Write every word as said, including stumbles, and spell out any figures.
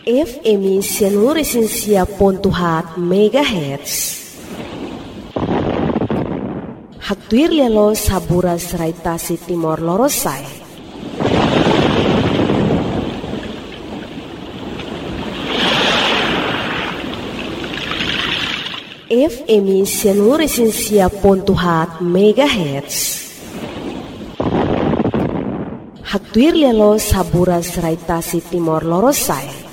F M Sianuresinsia Pontuhat Megahertz. Haktuir lialo saburas raitasi Timor Lorosai. F M Sianuresinsia Pontuhat Megahertz. Haktuir lialo saburas raitasi Timor Lorosai.